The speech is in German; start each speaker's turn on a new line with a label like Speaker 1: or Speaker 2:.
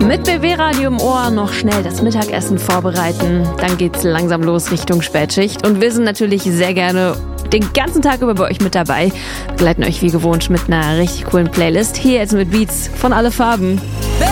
Speaker 1: Mit BW Radio im Ohr noch schnell das Mittagessen vorbereiten. Dann geht's langsam los Richtung Spätschicht. Und wir sind natürlich sehr gerne den ganzen Tag über bei euch mit dabei. Begleiten euch wie gewohnt mit einer richtig coolen Playlist. Hier jetzt mit Beats von Alle Farben.